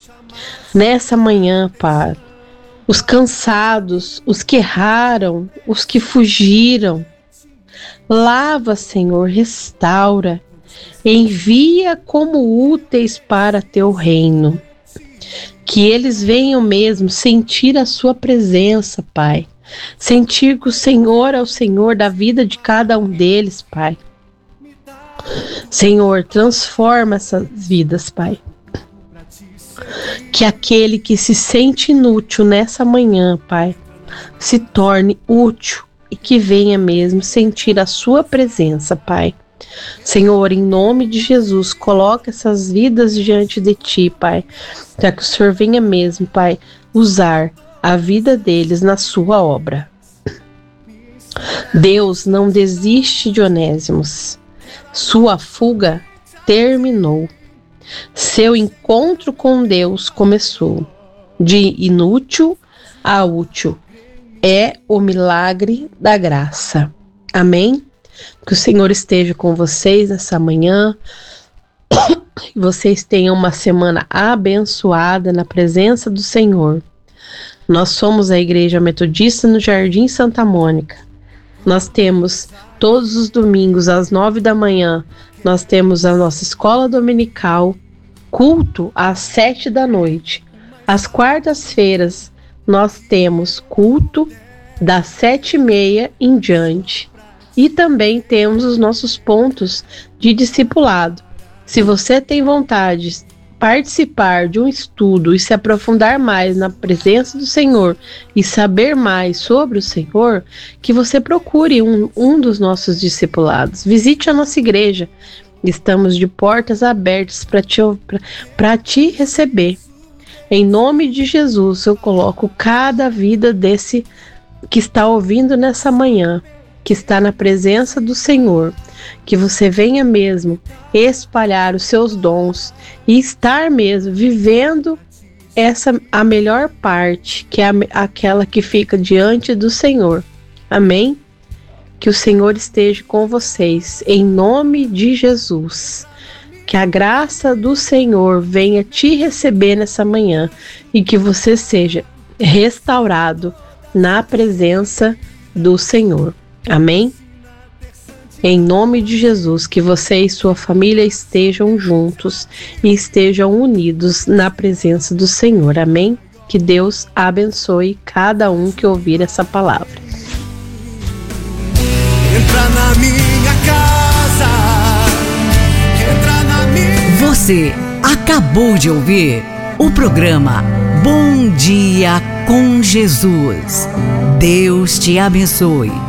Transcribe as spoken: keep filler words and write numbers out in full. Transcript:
Nessa manhã, Pai, os cansados, os que erraram, os que fugiram, lava, Senhor, restaura, envia como úteis para teu reino. Que eles venham mesmo sentir a sua presença, Pai. Sentir que o Senhor é o Senhor da vida de cada um deles, Pai. Senhor, transforma essas vidas, Pai. Que aquele que se sente inútil nessa manhã, Pai, se torne útil e que venha mesmo sentir a sua presença, Pai. Senhor, em nome de Jesus, coloca essas vidas diante de Ti, Pai, para que o Senhor venha mesmo, Pai, usar a vida deles na sua obra. Deus não desiste de Onésimos. Sua fuga terminou. Seu encontro com Deus começou. De inútil a útil. É o milagre da graça. Amém? Que o Senhor esteja com vocês nessa manhã. Que vocês tenham uma semana abençoada na presença do Senhor. Nós somos a Igreja Metodista no Jardim Santa Mônica. Nós temos todos os domingos às nove da manhã, nós temos a nossa escola dominical, culto às sete da noite. Às quartas-feiras nós temos culto das sete e meia em diante. E também temos os nossos pontos de discipulado. Se você tem vontade de participar de um estudo e se aprofundar mais na presença do Senhor e saber mais sobre o Senhor, que você procure um, um dos nossos discipulados. Visite a nossa igreja. Estamos de portas abertas para te, para te receber. Em nome de Jesus, eu coloco cada vida desse que está ouvindo nessa manhã, que está na presença do Senhor, que você venha mesmo espalhar os seus dons e estar mesmo vivendo essa a melhor parte, que é a, aquela que fica diante do Senhor. Amém? Que o Senhor esteja com vocês, em nome de Jesus. Que a graça do Senhor venha te receber nessa manhã e que você seja restaurado na presença do Senhor. Amém? Em nome de Jesus, que você e sua família estejam juntos e estejam unidos na presença do Senhor. Amém? Que Deus abençoe cada um que ouvir essa palavra. Entra na minha casa, entra na minha... Você acabou de ouvir o programa Bom Dia com Jesus. Deus te abençoe.